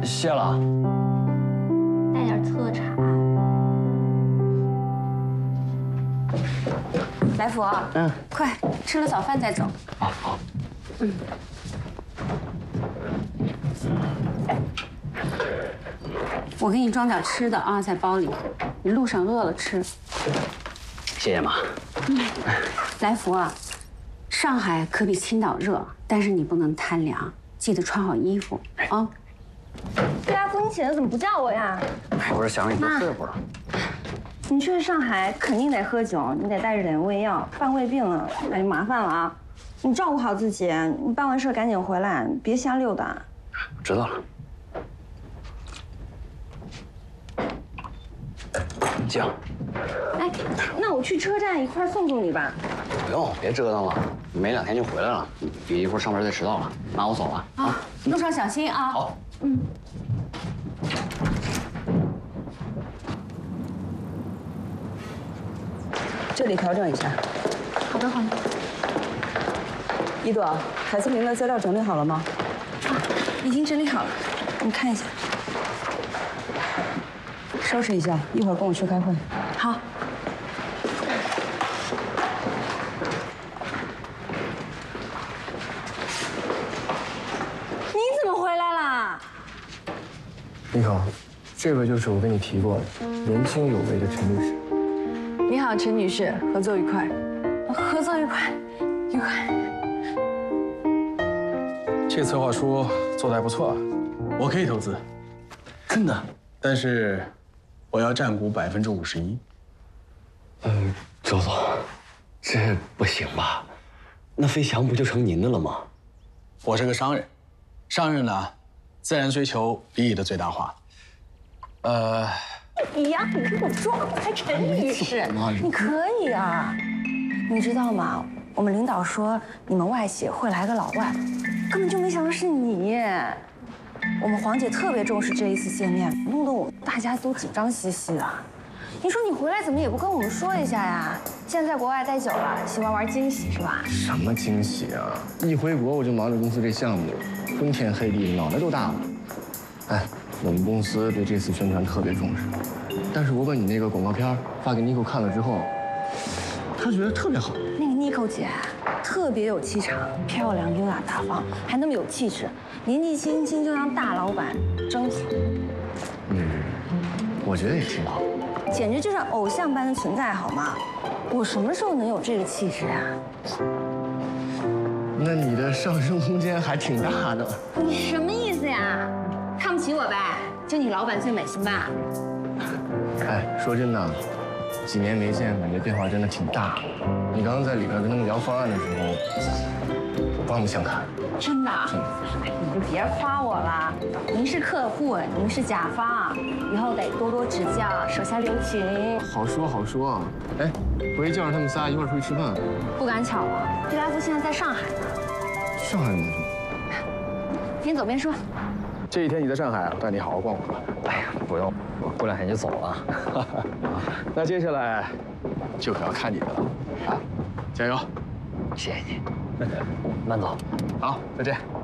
谢了。 带点特产。来福，快吃了早饭再走。 好。 我给你装点吃的啊，在包里。你路上饿了吃。 谢谢妈。 来福啊，上海可比青岛热，但是你不能贪凉，记得穿好衣服啊。 对啊，你起来怎么不叫我呀？ 我是想让你多睡会儿。 你去上海肯定得喝酒，你得带着点胃药，犯胃病了那就麻烦了啊。你照顾好自己，你办完事赶紧回来，别瞎溜达。 知道了。行。 哎，那我去车站一块送送你吧。 不用，别折腾了，没2天就回来了。别一会儿上班再迟到了。妈，我走了啊。 路上小心啊。 好。 这里调整一下。 好的。 一朵，海思明的资料整理好了吗？ 已经整理好了，你看一下。 收拾一下，一会儿跟我去开会。 好。 你怎么回来啦？ 你好，这位就是我跟你提过的年轻有为的陈律师。 你好，陈女士，合作愉快。 合作愉快，愉快。 这策划书做得还不错啊，我可以投资。 真的？ 但是我要占股51%。 周总，这不行吧？那飞翔不就成您的了吗？ 我是个商人，商人呢，自然追求利益的最大化。 哎呀，你给我装，还陈女士，你可以啊。你知道吗？我们领导说你们外企会来个老外，根本就没想到是你。我们黄姐特别重视这一次见面，弄得我们大家都紧张兮兮的。你说你回来怎么也不跟我们说一下呀？现在在国外待久了，喜欢玩惊喜是吧？ 什么惊喜啊！一回国我就忙着公司这项目，昏天黑地，脑袋都大了。哎，我们公司对这次宣传特别重视，但是我把你那个广告片发给 Nico 看了之后，他觉得特别好。 那个 Nico 姐特别有气场，漂亮、优雅、大方，还那么有气质，年纪轻轻就当大老板，真好。 我觉得也挺好。 简直就是偶像般的存在，好吗？我什么时候能有这个气质啊？ 那你的上升空间还挺大的。 你什么意思呀？看不起我呗？就你老板最美行吧？ 哎，说真的，几年没见，感觉变化真的挺大。你刚刚在里边跟他们聊方案的时候，我刮目相看。 真的？哎，你就别夸我了。您是客户，您是甲方，以后得多多指教，手下留情。 好说好说。哎，回去叫上他们仨一块儿出去吃饭。 不赶巧了，毕拉夫现在在上海呢。 上海吗？ 边走边说。 这一天你在上海，我带你好好逛逛。 哎呀，不用，我过2天就走了。 那接下来就可要看你的了啊！加油！ 谢谢你，慢走。 好，再见。